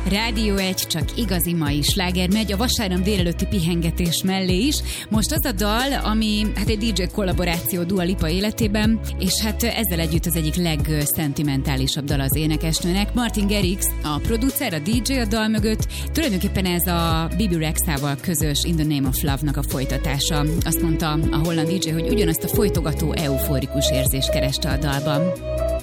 Rádió 1, csak igazi mai sláger megy a vasárnap délelőtti pihengetés mellé is. Most az a dal, ami egy DJ kollaboráció Dua Lipa életében, és ezzel együtt az egyik legszentimentálisabb dal az énekesnőnek. Martin Garrix, a producer, a DJ a dal mögött. Tulajdonképpen ez a Bebe Rexhával közös In the Name of Love-nak a folytatása. Azt mondta a holland DJ, hogy ugyanazt a folytogató euforikus érzést kereste a dalban.